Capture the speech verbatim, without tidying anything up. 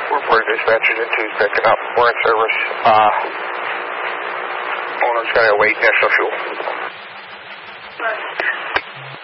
Report dispatchers in two picking up. We're in service. Uh, owner's got to await national fuel.